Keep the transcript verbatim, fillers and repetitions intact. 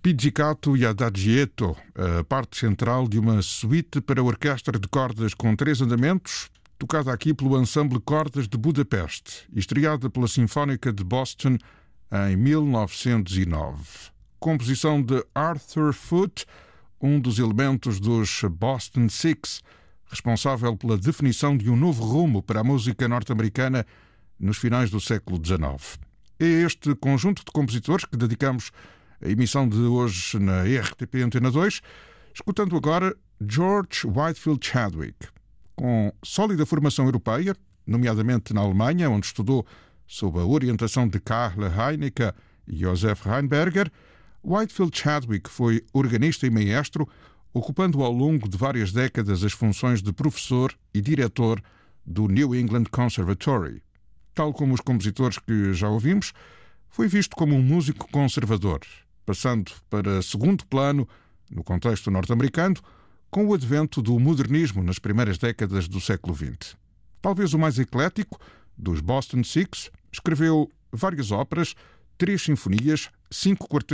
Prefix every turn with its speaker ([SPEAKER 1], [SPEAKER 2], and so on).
[SPEAKER 1] Pizzicato e Adagietto, a parte central de uma suíte para orquestra de cordas com três andamentos, tocada aqui pelo Ensemble Cordas de Budapeste e estreada pela Sinfónica de Boston em mil novecentos e nove. Composição de Arthur Foote, um dos elementos dos Boston Six, responsável pela definição de um novo rumo para a música norte-americana nos finais do século dezenove. É este conjunto de compositores que dedicamos a emissão de hoje na R T P Antena dois, escutando agora George Whitefield Chadwick. Com sólida formação europeia, nomeadamente na Alemanha, onde estudou sob a orientação de Karl Heinecke e Josef Rheinberger, Whitefield Chadwick foi organista e maestro, ocupando ao longo de várias décadas as funções de professor e diretor do New England Conservatory. Tal como os compositores que já ouvimos, foi visto como um músico conservador, passando para segundo plano no contexto norte-americano com o advento do modernismo nas primeiras décadas do século vinte. Talvez o mais eclético dos Boston Six, escreveu várias óperas, três sinfonias, cinco quartetos